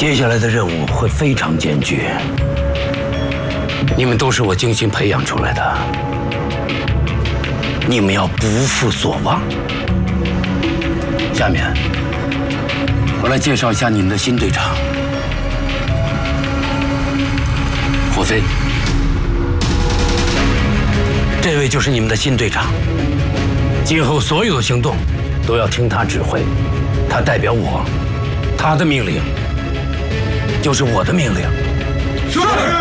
接下来的任务会非常艰巨，你们都是我精心培养出来的，你们要不负所望。下面，我来介绍一下你们的新队长霍飞。这位就是你们的新队长，今后所有的行动都要听他指挥，他代表我，他的命令就是我的命令。 是。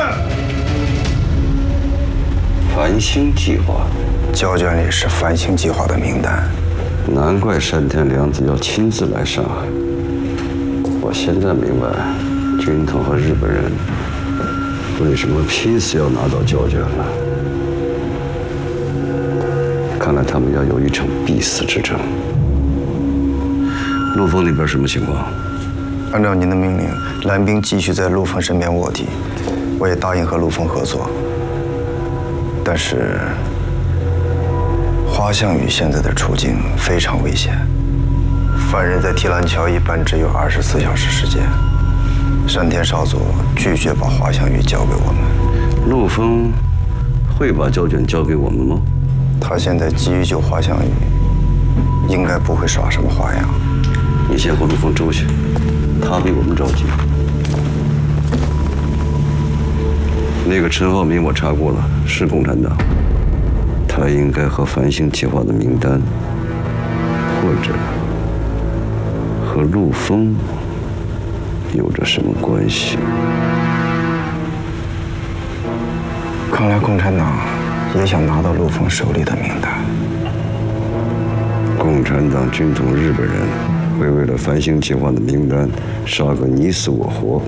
繁星计划， 胶卷里是繁星计划的名单。 难怪山田凉子要亲自来上海。我现在明白，军统和日本人为什么拼死要拿到胶卷了。看来他们要有一场必死之争。陆丰那边什么情况？ 按照您的命令，蓝兵继续在陆丰身边卧底，我也答应和陆丰合作。但是，花向宇现在的处境非常危险，犯人在提篮桥一般只有24小时时间。山田少佐拒绝把花向宇交给我们。 陆丰会把胶卷交给我们吗？ 他现在急于救花向宇，应该不会耍什么花样。 你先和陆丰周旋，他比我们着急。那个陈浩民我查过了，是共产党，他应该和繁星计划的名单，或者和陆丰有着什么关系？ 看来共产党也想拿到陆丰手里的名单。 共产党、军统、日本人会为了繁星计划的名单杀个你死我活，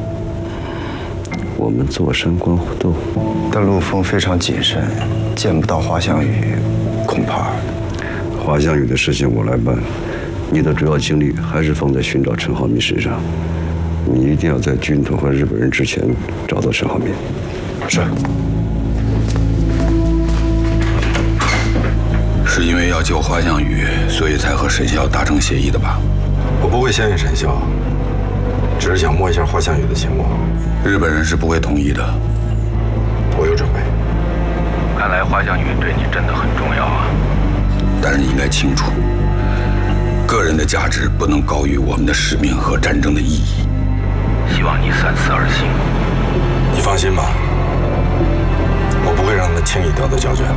我们坐山观虎斗。 但陆丰非常谨慎，见不到花向宇，恐怕…… 花向宇的事情我来办，你的主要精力还是放在寻找陈浩民身上。你一定要在军统和日本人之前找到陈浩民。 是。 是因为要救花向宇，所以才和沈潇达成协议的吧？ 我不会相信沈潇，只是想摸一下花向宇的情况。 日本人是不会同意的。 我有准备。 看来花向宇对你真的很重要啊！ 但是你应该清楚，个人的价值不能高于我们的使命和战争的意义。 希望你三思而行。 你放心吧，我不会让他们轻易得到胶卷的。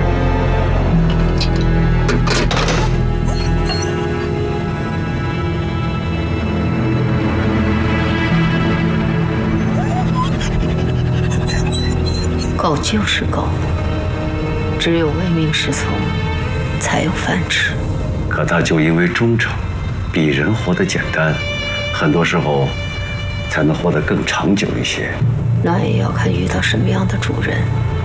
狗就是狗，只有唯命是从，才有饭吃。 可他就因为忠诚，比人活得简单，很多时候才能活得更长久一些。 那也要看遇到什么样的主人。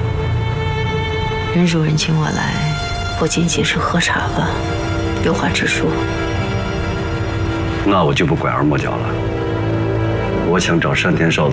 任主任请我来，不仅仅是喝茶吧，有话直说。 那我就不拐弯抹角了。我想找山田少佐